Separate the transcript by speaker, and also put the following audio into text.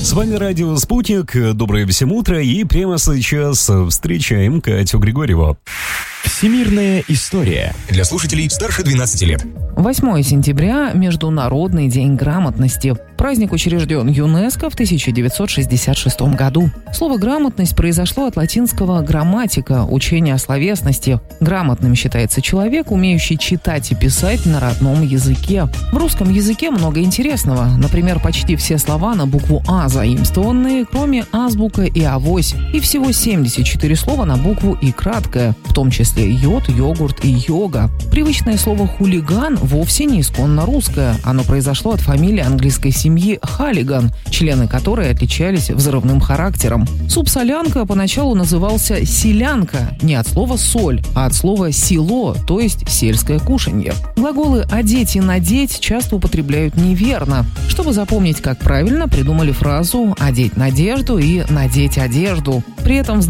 Speaker 1: С вами радио «Спутник». Доброе всем утро. И прямо сейчас встречаем Катю Григорьеву.
Speaker 2: Всемирная история для слушателей старше 12 лет.
Speaker 3: 8 сентября – Международный день грамотности. Праздник учрежден ЮНЕСКО в 1966 году. Слово «грамотность» произошло от латинского «грамматика» – учение о словесности. Грамотным считается человек, умеющий читать и писать на родном языке. В русском языке много интересного. Например, почти все слова на букву «А» заимствованные, кроме азбука и авось. И всего 74 слова на букву «И» краткое, в том числе йод, йогурт и йога. Привычное слово «хулиган» вовсе не исконно русское. Оно произошло от фамилии английской семьи Халлиган, члены которой отличались взрывным характером. Суп-солянка поначалу назывался селянка не от слова «соль», а от слова «село», то есть сельское кушанье. Глаголы «одеть» и «надеть» часто употребляют неверно. Чтобы запомнить, как правильно, придумали фразу «одеть надежду» и «надеть одежду». При этом